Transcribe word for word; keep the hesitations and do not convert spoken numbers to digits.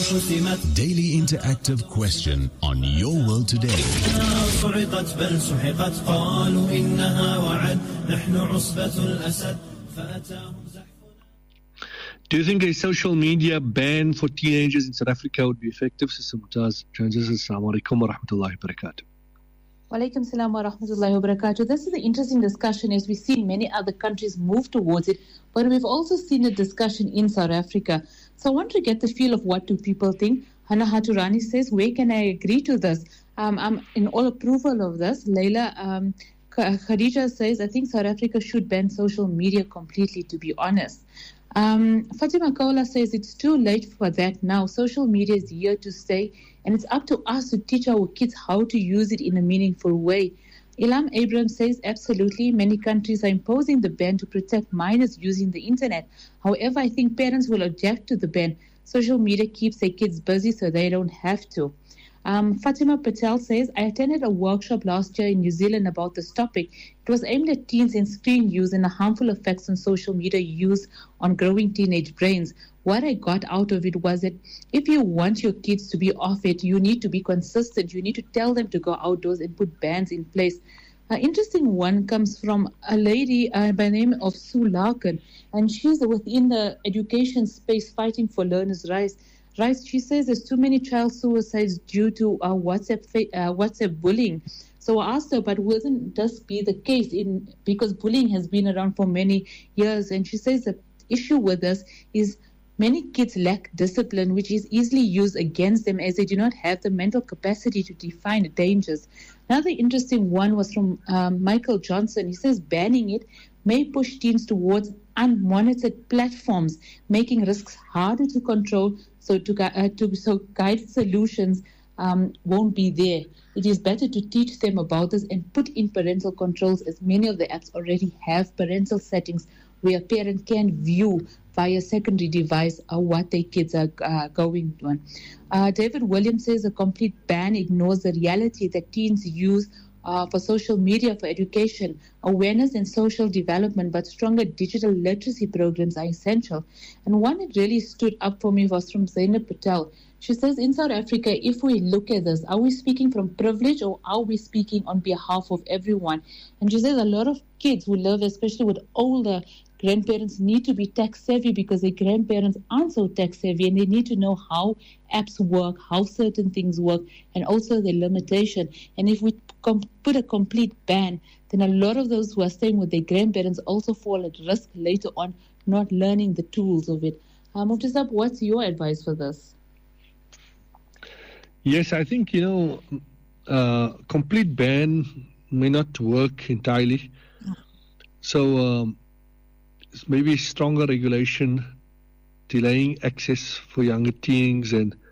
Daily interactive question on Your World Today. Do you think a social media ban for teenagers in South Africa would be effective? Sister Mutaz joins us. Assalamu alaikum wa rahmatullahi wa barakatuh. Wa alaikum salam wa rahmatullahi wa barakatuh. This is an interesting discussion as we've seen many other countries move towards it, but we've also seen a discussion in South Africa. So I want to get the feel of what do people think. Hannah Haturani says, where can I agree to this? Um, I'm in all approval of this. Layla um, Khadija says, I think South Africa should ban social media completely, to be honest. Um, Fatima Kaula says it's too late for that now. Social media is here to stay, and it's up to us to teach our kids how to use it in a meaningful way. Ilham Abraham says, absolutely, many countries are imposing the ban to protect minors using the internet. However, I think parents will object to the ban. Social media keeps their kids busy so they don't have to. Um, Fatima Patel says, I attended a workshop last year in New Zealand about this topic. It was aimed at teens and screen use and the harmful effects on social media use on growing teenage brains. What I got out of it was that if you want your kids to be off it, you need to be consistent. You need to tell them to go outdoors and put bans in place. An interesting one comes from a lady uh, by the name of Sue Larkin, and she's within the education space fighting for learners' rights. Right, she says there's too many child suicides due to uh, WhatsApp uh, WhatsApp bullying. So I asked her, but wouldn't this be the case in because bullying has been around for many years? And she says the issue with this is many kids lack discipline, which is easily used against them as they do not have the mental capacity to define the dangers. Another interesting one was from um, Michael Johnson. He says banning it may push teens towards unmonitored platforms, making risks harder to control. So to, uh, to so guided solutions um, won't be there. It is better to teach them about this and put in parental controls, as many of the apps already have parental settings where a parent can view via secondary device uh, what their kids are uh, going on. Uh, David Williams says a complete ban ignores the reality that teens use Uh, for social media, for education, awareness and social development, but stronger digital literacy programs are essential. And one that really stood up for me was from Zainab Patel. She says, in South Africa, if we look at this, are we speaking from privilege or are we speaking on behalf of everyone? And she says a lot of kids who live, especially with older grandparents, need to be tech savvy because their grandparents aren't so tech savvy, and they need to know how apps work, how certain things work, and also their limitation. And if we com- put a complete ban, then a lot of those who are staying with their grandparents also fall at risk later on not learning the tools of it. Um, Muftisab, what's your advice for this? Yes, I think, you know, uh, complete ban may not work entirely. So um, maybe stronger regulation, delaying access for younger teens, and